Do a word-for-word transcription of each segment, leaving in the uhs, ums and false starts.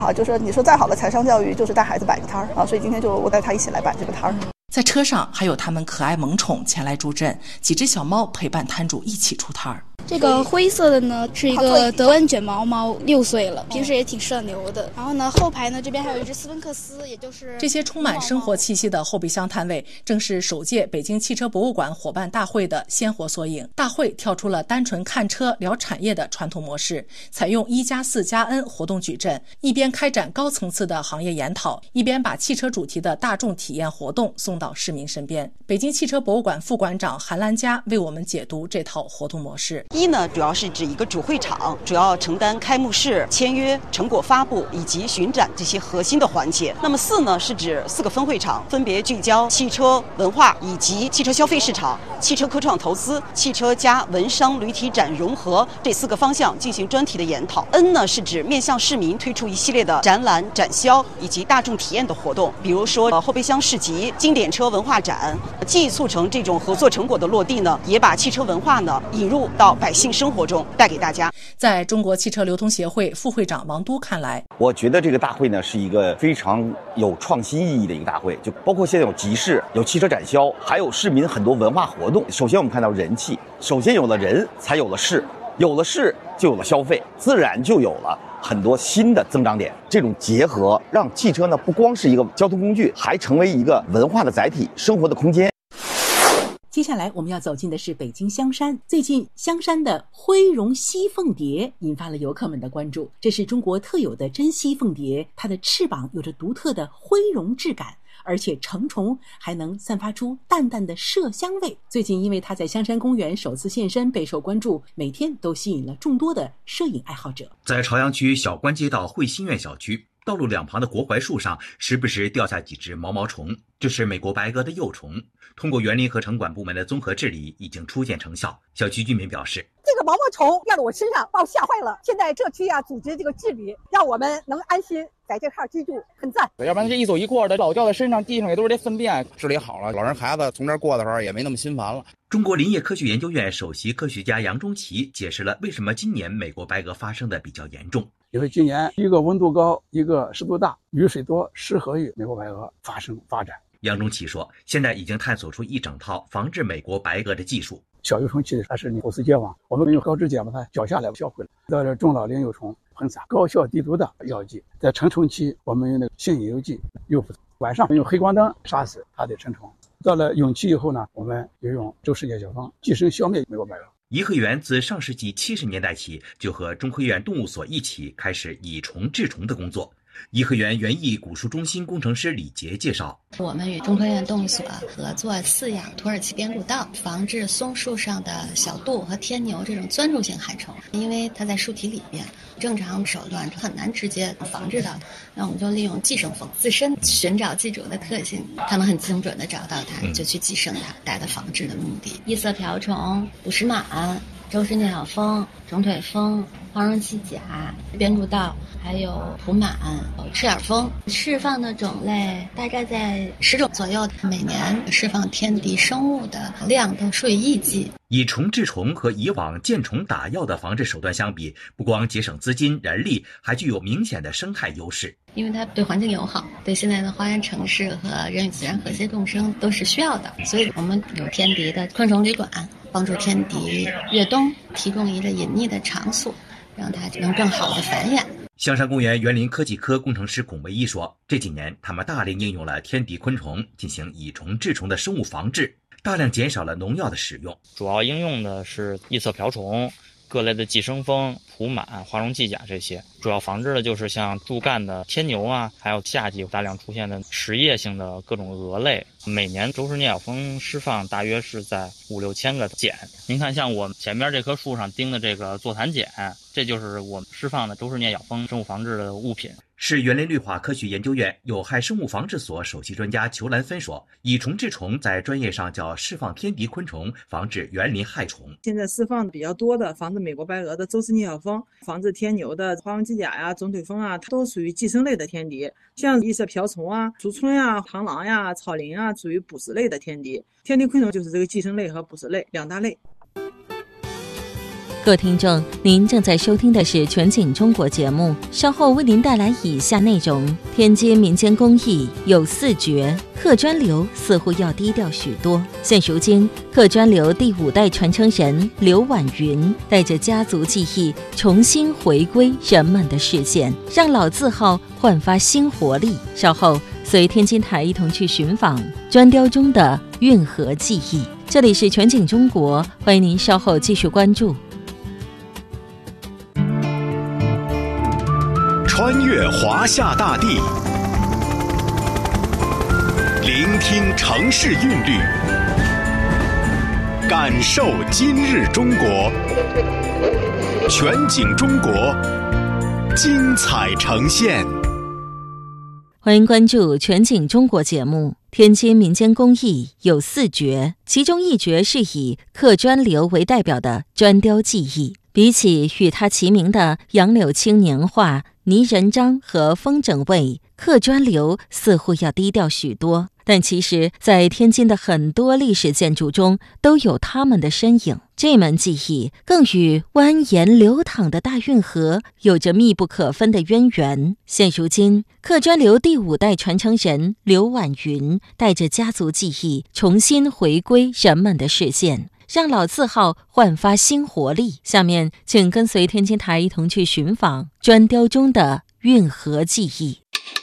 啊，就是你说再好的财商教育，就是带孩子摆个摊儿啊，所以今天就我带他一起来摆这个摊儿。 在车上还有他们可爱萌宠前来助阵，几只小猫陪伴摊主一起出摊儿。 这个灰色的呢是一个德文卷毛猫，六岁了，平时也挺社牛的。然后呢，后排呢这边还有一只斯芬克斯，也就是这些充满生活气息的后备箱摊位，正是首届北京汽车博物馆伙伴大会的鲜活缩影。大会跳出了单纯看车聊产业的传统模式，采用一加四加 N 活动矩阵，一边开展高层次的行业研讨，一边把汽车主题的大众体验活动送到市民身边。北京汽车博物馆副馆长韩兰佳为我们解读这套活动模式。 一呢，主要是指一个主会场，主要承担开幕式、签约、成果发布以及巡展这些核心的环节。那么四呢，是指四个分会场，分别聚焦汽车文化以及汽车消费市场、汽车科创投资、汽车加文商旅体展融合这四个方向进行专题的研讨。N 呢，是指面向市民推出一系列的展览、展销以及大众体验的活动，比如说呃后备箱市集、经典车文化展。既促成这种合作成果的落地呢，也把汽车文化呢引入到百姓生活中，带给大家。 在中国汽车流通协会副会长王都看来， 我觉得这个大会呢是一个非常有创新意义的一个大会，就包括现在有集市、有汽车展销，还有市民很多文化活动。首先我们看到人气，首先有了人，才有了事，有了事就有了消费，自然就有了很多新的增长点。这种结合让汽车呢不光是一个交通工具，还成为一个文化的载体、生活的空间。 接下来我们要走进的是北京香山。最近香山的灰绒溪凤蝶引发了游客们的关注。这是中国特有的珍稀凤蝶，它的翅膀有着独特的灰绒质感，而且成虫还能散发出淡淡的麝香味。最近因为它在香山公园首次现身备受关注，每天都吸引了众多的摄影爱好者。 在朝阳区小关街道汇心苑小区，道路两旁的国槐树上时不时掉下几只毛毛虫，这是美国白鹅的幼虫。通过园林和城管部门的综合治理，已经初见成效。小区居民表示， 这个毛毛虫掉到我身上，把我吓坏了。现在这区啊，组织这个治理，让我们能安心在这块居住，很赞。 要不然这一走一过的，老掉在身上，地上也都是这粪便。治理好了，老人孩子从这儿过的时候也没那么心烦了。 中国林业科学研究院首席科学家杨中奇解释了为什么今年美国白鹅发生的比较严重。 因为今年一个温度高，一个湿度大，雨水多，适合于美国白鹅发生发展。 杨中奇说，现在已经探索出一整套防治美国白鹅的技术。 小幼虫期它是你口丝结网，我们用高脂碱把它绞下来销毁了。到了中老龄幼虫喷洒高效低毒的药剂。在成虫期，我们用那个性引诱剂诱捕，晚上用黑光灯杀死它的成虫。到了蛹期以后呢，我们就用周世界小方寄生消灭美国白鹅。 颐和园自上世纪七十年代起就和中科院动物所一起开始以虫治虫的工作。颐和园园艺古树中心工程师李杰介绍， 我们与中科院动物所合作饲养土耳其边谷道，防治松树上的小杜和天牛这种钻入性害虫，因为它在树体里边，正常手段很难直接防治到，那我们就利用寄生蜂自身寻找寄主的特性，它能很精准的找到它，就去寄生它，达到防治的目的。异色瓢虫、捕食螨、周氏疟小蜂、肿腿蜂、花绒细甲、边谷道，还有土螨、赤眼蜂，释放的种类大概在十种左右，每年释放天敌生物的量都数以亿计。 以虫治虫和以往见虫打药的防治手段相比，不光节省资金人力，还具有明显的生态优势。 因为它对环境友好，对现在的花园城市和人与自然和谐共生都是需要的，所以我们有天敌的昆虫旅馆，帮助天敌越冬，提供一个隐匿的场所，让它能更好的繁衍。 香山公园园林科技科工程师龚维一说，这几年他们大力应用了天敌昆虫进行以虫治虫的生物防治，大量减少了农药的使用。 主要应用的是异色瓢虫、各类的寄生蜂、土螨、花绒寄甲这些，主要防治的就是像柱干的天牛啊，还有夏季大量出现的食叶性的各种蛾类。每年周氏疟小蜂释放大约是在五六千个茧。您看，像我们前面这棵树上钉的这个座谈茧，这就是我们释放的周氏疟小蜂生物防治的物品。 市园林绿化科学研究院有害生物防治所首席专家裘兰芬说，以虫治虫在专业上叫释放天敌昆虫，防治园林害虫。 现在释放比较多的防治美国白鹅的周氏疟小蜂，防治天牛的花绒寄甲呀、肿腿蜂啊，它都属于寄生类的天敌。像异色瓢虫啊、竹荪啊、螳螂呀、草蛉啊，属于捕食类的天敌。天敌昆虫就是这个寄生类和捕食类两大类。 各位听众，您正在收听的是全景中国节目，稍后为您带来以下内容：天津民间工艺有四绝，刻砖流似乎要低调许多。现如今，刻砖流第五代传承人刘婉云带着家族技艺重新回归人们的视线，让老字号焕发新活力。稍后随天津台一同去寻访砖雕中的运河技艺。这里是全景中国，欢迎您稍后继续关注。 穿越华夏大地，聆听城市韵律，感受今日中国。全景中国，精彩呈现。 欢迎关注全景中国节目。天津民间工艺有四绝，其中一绝是以刻砖流为代表的砖雕技艺。比起与它齐名的杨柳青年画、泥人章和风筝位，刻砖流似乎要低调许多，但其实在天津的很多历史建筑中都有他们的身影。这门技艺更与蜿蜒流淌的大运河有着密不可分的渊源。现如今，刻砖流第五代传承人刘婉云带着家族技艺重新回归人们的视线，让老字号焕发新活力。下面请跟随天津台一同去寻访砖雕中的运河技艺。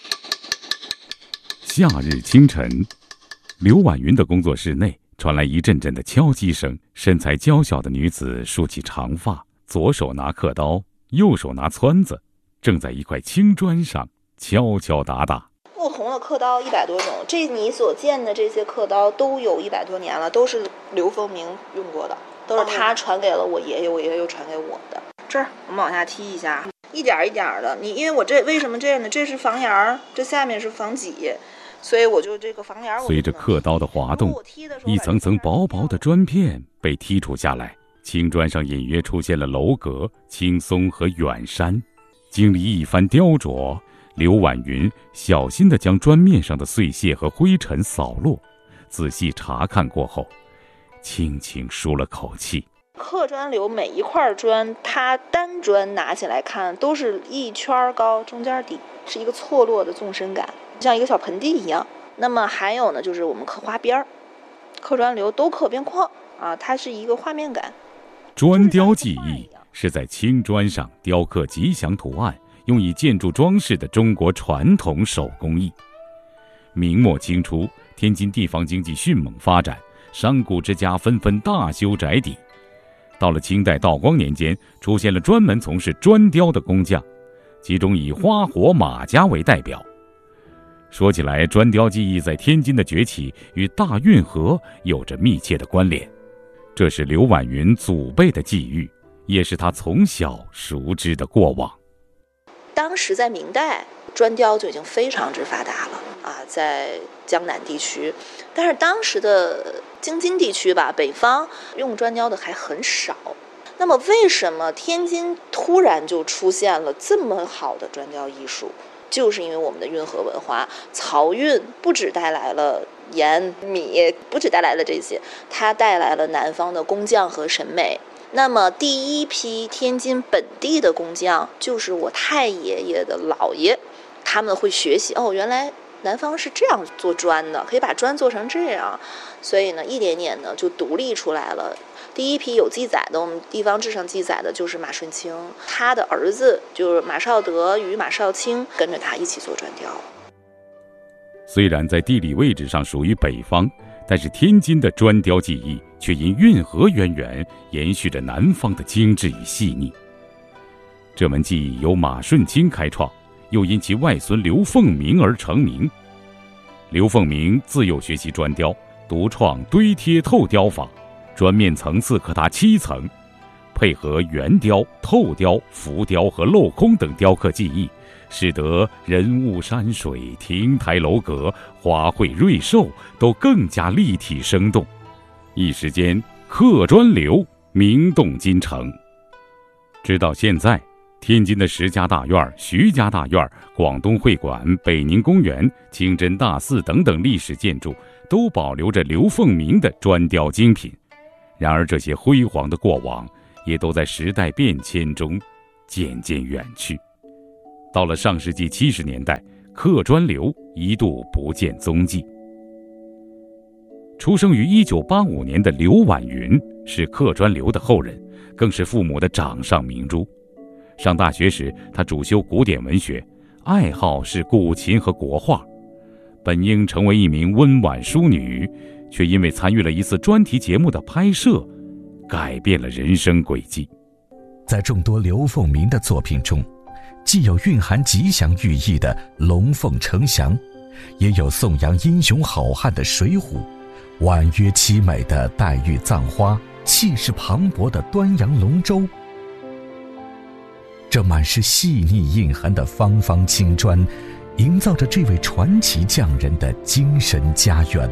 夏日清晨，刘婉云的工作室内传来一阵阵的敲击声。身材娇小的女子梳起长发，左手拿刻刀，右手拿撺子，正在一块青砖上敲敲打打。 不同的刻刀一百多种，这你所见的这些刻刀都有一百多年了，都是刘凤鸣用过的，都是他传给了我爷爷，我爷爷又传给我的。这儿我们往下踢一下，一点一点的。你因为我这为什么这样呢？这是房檐，这下面是房脊，所以我就这个房檐。 随着刻刀的滑动，一层层薄薄的砖片被剔除下来，青砖上隐约出现了楼阁、青松和远山。经历一番雕琢，刘婉云小心地将砖面上的碎屑和灰尘扫落，仔细查看过后，轻轻舒了口气。 刻砖流每一块砖，它单砖拿起来看都是一圈高，中间底是一个错落的纵深感，像一个小盆地一样。那么还有呢，就是我们刻花边儿，刻砖流都刻边框啊，它是一个画面感。 砖雕技艺是在青砖上雕刻吉祥图案，用以建筑装饰的中国传统手工艺。明末清初，天津地方经济迅猛发展，商贾之家纷纷大修宅邸。到了清代道光年间，出现了专门从事砖雕的工匠，其中以花活马家为代表。说起来，砖雕技艺在天津的崛起与大运河有着密切的关联，这是刘婉云祖辈的际遇，也是他从小熟知的过往。 当时在明代，砖雕就已经非常之发达了啊，在江南地区，但是当时的京津地区吧，北方用砖雕的还很少。那么为什么天津突然就出现了这么好的砖雕艺术？就是因为我们的运河文化，漕运不只带来了盐米，不只带来了这些，它带来了南方的工匠和审美。那么第一批天津本地的工匠就是我太爷爷的姥爷，他们会学习哦，原来南方是这样做砖的，可以把砖做成这样，所以呢，一点点的就独立出来了。第一批有记载的，我们地方志上记载的就是马顺清，他的儿子就是马绍德与马绍清跟着他一起做砖雕。 虽然在地理位置上属于北方，但是天津的砖雕技艺却因运河渊源，延续着南方的精致与细腻。这门技艺由马顺清开创，又因其外孙刘凤鸣而成名。刘凤鸣自幼学习砖雕，独创堆贴透雕法，砖面层次可达七层，配合圆雕、透雕、浮雕和镂空等雕刻技艺，使得人物山水、亭台楼阁、花卉瑞兽都更加立体生动。一时间，刻砖流名动京城。直到现在，天津的石家大院、徐家大院、广东会馆、北宁公园、清真大寺等等历史建筑都保留着刘凤鸣的砖雕精品。然而这些辉煌的过往也都在时代变迁中渐渐远去。到了上世纪七十年代，刻砖流一度不见踪迹。出生于一九八五年的刘婉云是刻砖流的后人，更是父母的掌上明珠。上大学时，她主修古典文学，爱好是古琴和国画。本应成为一名温婉淑女，却因为参与了一次专题节目的拍摄，改变了人生轨迹。 在众多刘凤鸣的作品中，既有蕴含吉祥寓意的《龙凤呈祥》，也有颂扬英雄好汉的《水浒》，婉约凄美的《黛玉葬花》，气势磅礴的《端阳龙舟》。这满是细腻印痕的方方青砖，营造着这位传奇匠人的精神家园。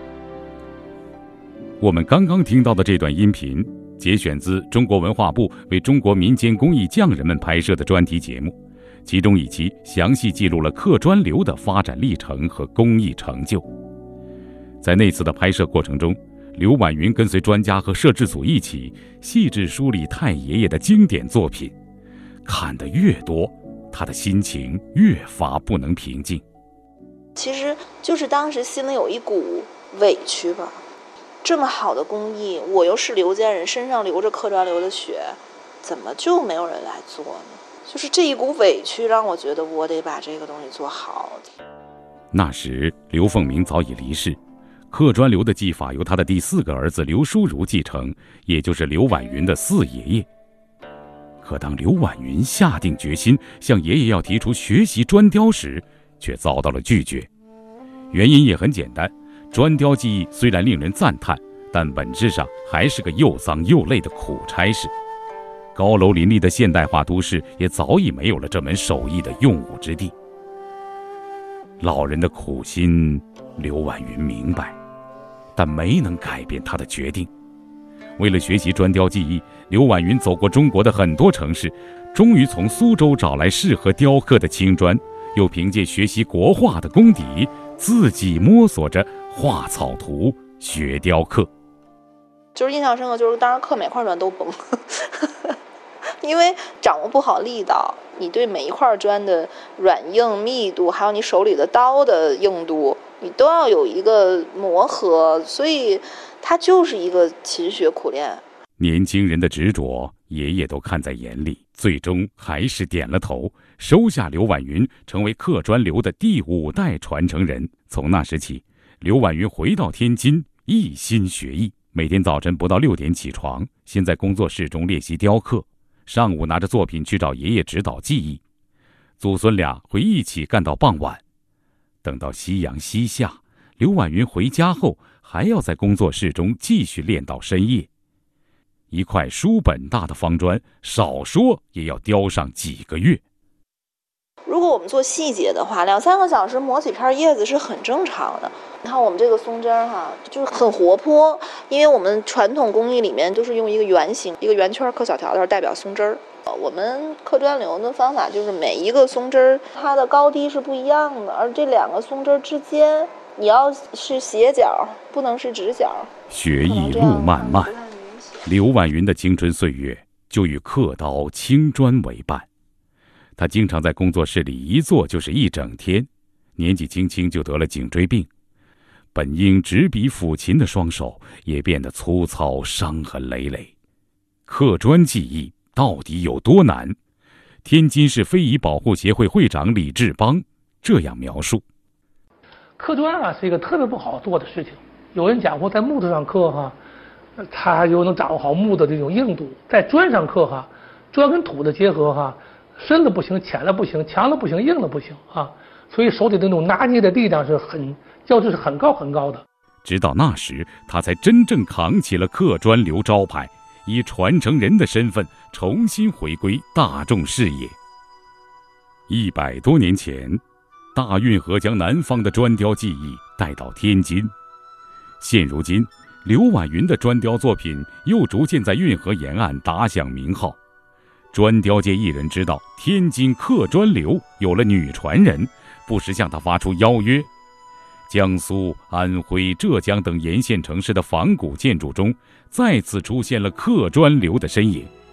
我们刚刚听到的这段音频节选自中国文化部为中国民间工艺匠人们拍摄的专题节目，其中一期详细记录了刻砖流的发展历程和工艺成就。在那次的拍摄过程中，刘婉云跟随专家和摄制组一起细致梳理太爷爷的经典作品，看得越多，他的心情越发不能平静。 其实就是当时心里有一股委屈吧，这么好的工艺，我又是刘家人，身上流着刻砖流的血，怎么就没有人来做呢？就是这一股委屈让我觉得我得把这个东西做好。 那时刘凤鸣早已离世，刻砖流的技法由他的第四个儿子刘书儒继承，也就是刘婉云的四爷爷。可当刘婉云下定决心向爷爷要提出学习砖雕时，却遭到了拒绝。原因也很简单，砖雕技艺虽然令人赞叹，但本质上还是个又脏又累的苦差事。高楼林立的现代化都市也早已没有了这门手艺的用武之地。老人的苦心，刘婉云明白，但没能改变他的决定。为了学习砖雕技艺，刘婉云走过中国的很多城市，终于从苏州找来适合雕刻的青砖，又凭借学习国画的功底，自己摸索着画草图，学雕刻。 就是印象深刻，就是当时刻每块砖都崩，因为掌握不好力道，你对每一块砖的软硬密度，还有你手里的刀的硬度，你都要有一个磨合，所以它就是一个勤学苦练。 年轻人的执着，爷爷都看在眼里，最终还是点了头，收下刘婉云成为刻砖流的第五代传承人。从那时起，刘婉云回到天津，一心学艺，每天早晨不到六点起床，先在工作室中练习雕刻，上午拿着作品去找爷爷指导技艺，祖孙俩会一起干到傍晚。等到夕阳西下，刘婉云回家后还要在工作室中继续练到深夜。一块书本大的方砖，少说也要雕上几个月。 如果我们做细节的话，两三个小时磨几片叶子是很正常的。你看我们这个松针哈，就是很活泼，因为我们传统工艺里面都是用一个圆形，一个圆圈刻小条条代表松针儿。我们刻砖流的方法就是每一个松针儿它的高低是不一样的，而这两个松针之间你要是斜角，不能是直角。 学艺路漫漫，刘婉云的青春岁月就与刻刀青砖为伴。他经常在工作室里一坐就是一整天，年纪轻轻就得了颈椎病，本应执笔抚琴的双手也变得粗糙，伤痕累累。刻砖技艺到底有多难？天津市非遗保护协会会长李志邦这样描述： 刻砖啊是一个特别不好做的事情。有人讲过，在木头上刻哈，它又能掌握好木的这种硬度；在砖上刻哈，砖跟土的结合哈，深的不行，浅的不行，强的不行，硬的不行啊。所以手里的那种拿捏的力量是很要求是很高很高的。 直到那时，他才真正扛起了刻砖流招牌，以传承人的身份重新回归大众视野。一百多年前，大运河将南方的砖雕技艺带到天津。现如今，刘婉云的砖雕作品又逐渐在运河沿岸打响名号。砖雕界艺人知道天津刻砖流有了女传人，不时向他发出邀约。江苏、安徽、浙江等沿线城市的仿古建筑中，再次出现了刻砖流的身影。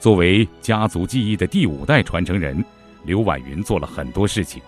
作为家族技艺的第五代传承人，刘婉云做了很多事情。